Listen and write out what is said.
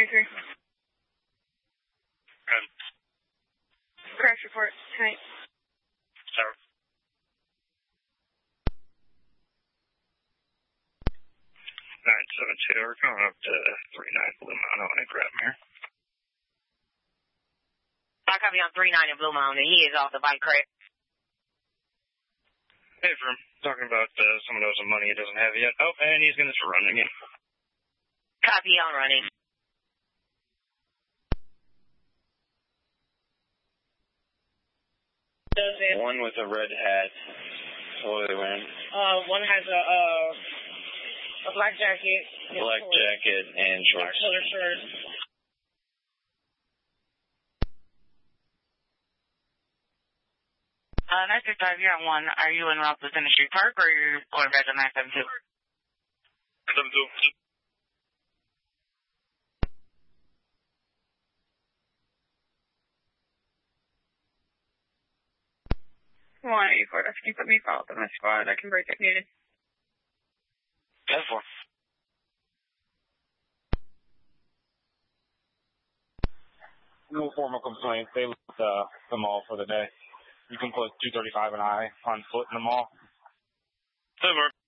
23. Good. Crash report tonight. Sir. 972, we're coming up to 39 Blue Mountain. I want to grab him here. I copy on 39 in Blue Mountain. He is off the bike crack. Hey, from talking about some of those money he doesn't have yet. Oh, and he's going to run again. Copy on running. One with a red hat. What are they wearing? One has a black jacket. Black jacket and shorts. Color shirt. Nice to drive. You're on 1. Are you in route to Industry Park or are you going back to 972? 972. Come on, 84. If you put me follow up in my squad, I can break if needed. 10-4. No formal complaints. They left the mall for the day. You can put 235 and I on foot in the mall. Hey, Mark.